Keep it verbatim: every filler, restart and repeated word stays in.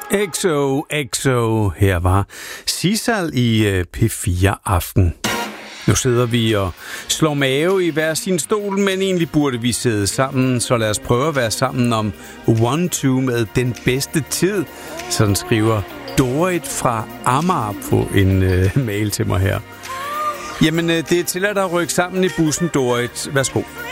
X O X O. Her var Sisal i P fire Aften. Nu sidder vi og slår mave i hver sin stol, men egentlig burde vi sidde sammen, så lad os prøve at være sammen om One Two med den bedste tid. Sådan skriver Dorit fra Amager på en uh, mail til mig her. Jamen, det er tilladt at rykke sammen i bussen, Dorit. Værsgo.